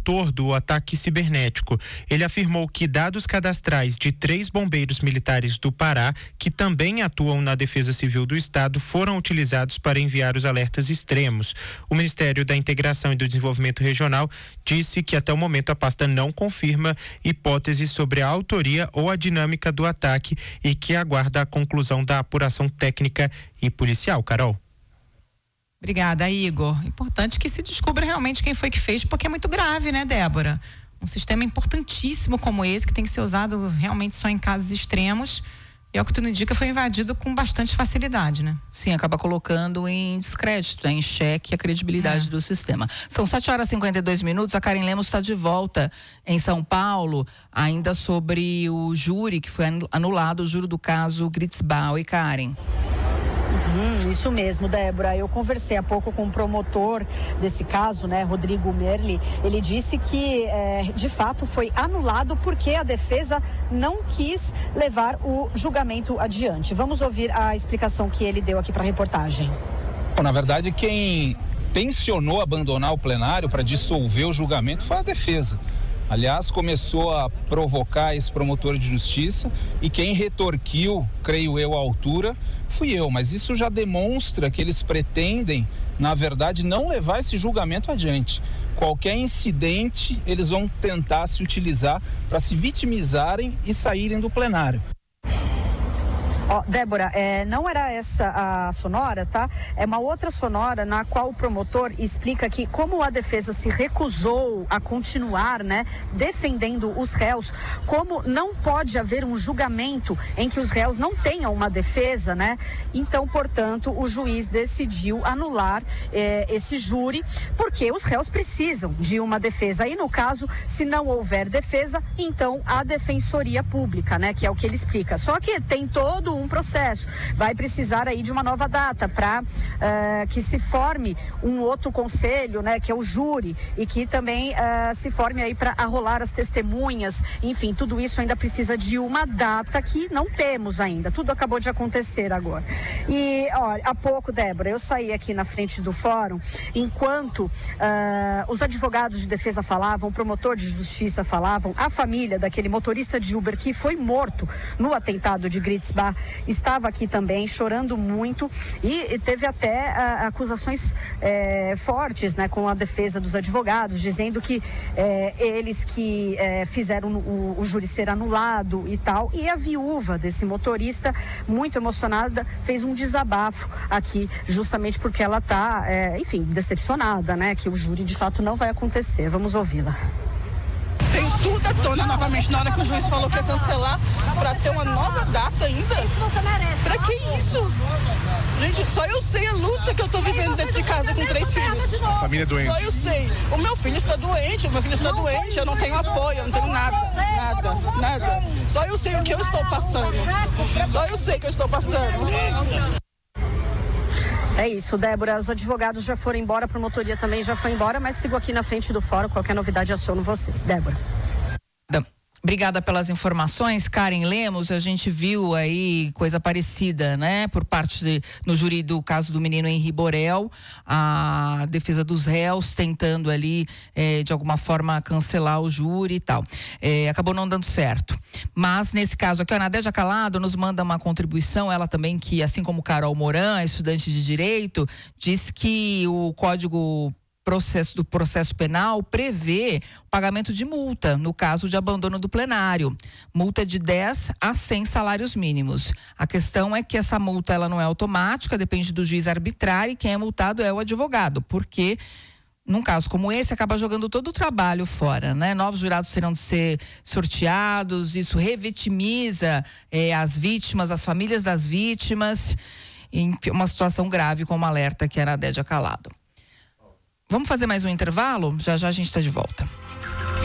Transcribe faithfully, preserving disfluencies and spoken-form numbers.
autor do ataque cibernético. Ele afirmou que dados cadastrais de três bombeiros militares do Pará, que também atuam na Defesa Civil do Estado, foram utilizados para enviar os alertas extremos. O Ministério da Integração e do Desenvolvimento Regional disse que até o momento a pasta não confirma hipóteses sobre a autoria ou a dinâmica do ataque e que aguarda a conclusão da apuração técnica e policial. Carol. Obrigada, Igor. Importante que se descubra realmente quem foi que fez, porque é muito grave, né, Débora? Um sistema importantíssimo como esse, que tem que ser usado realmente só em casos extremos, e ao que tudo indica, foi invadido com bastante facilidade, né? Sim, acaba colocando em descrédito, né, em xeque a credibilidade é. do sistema. São sete horas e cinquenta e dois minutos, a Karen Lemos está de volta em São Paulo, ainda sobre o júri que foi anulado, o júri do caso Gritzbau. E Karen? Hum, isso mesmo, Débora. Eu conversei há pouco com o promotor desse caso, né, Rodrigo Merli. Ele disse que, é, de fato, foi anulado porque a defesa não quis levar o julgamento adiante. Vamos ouvir a explicação que ele deu aqui para a reportagem. Bom, na verdade, quem tensionou abandonar o plenário para dissolver o julgamento foi a defesa. Aliás, começou a provocar esse promotor de justiça e quem retorquiu, creio eu, à altura, fui eu. Mas isso já demonstra que eles pretendem, na verdade, não levar esse julgamento adiante. Qualquer incidente, eles vão tentar se utilizar para se vitimizarem e saírem do plenário. Ó, Débora, é, não era essa a sonora, tá? É uma outra sonora na qual o promotor explica que como a defesa se recusou a continuar, né, defendendo os réus, como não pode haver um julgamento em que os réus não tenham uma defesa, né? Então, portanto, o juiz decidiu anular é, esse júri, porque os réus precisam de uma defesa. E no caso, se não houver defesa, então a defensoria pública, né? Que é o que ele explica. Só que tem todo um processo, vai precisar aí de uma nova data para uh, que se forme um outro conselho, né, que é o júri, e que também uh, se forme aí para arrolar as testemunhas, enfim, tudo isso ainda precisa de uma data que não temos ainda, tudo acabou de acontecer agora. E, ó, há pouco, Débora, eu saí aqui na frente do fórum, enquanto uh, os advogados de defesa falavam, o promotor de justiça falavam, a família daquele motorista de Uber que foi morto no atentado de Gritzbau estava aqui também chorando muito e, e teve até a, acusações é, fortes, né, com a defesa dos advogados, dizendo que é, eles que é, fizeram o, o júri ser anulado e tal. E a viúva desse motorista, muito emocionada, fez um desabafo aqui, justamente porque ela está, é, enfim, decepcionada, né, que o júri de fato não vai acontecer. Vamos ouvi-la. Veio tudo à tona novamente na hora que o juiz falou que ia cancelar para ter uma nova data ainda. Pra que isso? Gente, só eu sei a luta que eu tô vivendo dentro de casa com três filhos. A família é doente. Só eu sei. O meu filho está doente, o meu filho está doente, eu não tenho apoio, eu não tenho nada, nada, nada. Só eu sei o que eu estou passando. Só eu sei que eu estou passando. É isso, Débora, os advogados já foram embora, a promotoria também já foi embora, mas sigo aqui na frente do fórum, qualquer novidade aciono vocês. Débora. Obrigada pelas informações, Karen Lemos. A gente viu aí coisa parecida, né? Por parte de, no júri do caso do menino Henri Borel, a defesa dos réus tentando ali, eh, de alguma forma, cancelar o júri e tal. Eh, acabou não dando certo. Mas, nesse caso aqui, a Nadéja Calado nos manda uma contribuição, ela também, que assim como Carol Moran, estudante de Direito, diz que o Código Processo, do processo penal prevê o pagamento de multa no caso de abandono do plenário, multa de dez a cem salários mínimos. A questão é que essa multa ela não é automática, depende do juiz arbitrar, e quem é multado é o advogado, porque num caso como esse acaba jogando todo o trabalho fora, né? Novos jurados terão de ser sorteados, isso revitimiza eh, as vítimas, as famílias das vítimas, em uma situação grave, como alerta que era a Nadéja Calado. Vamos fazer mais um intervalo? Já já a gente está de volta.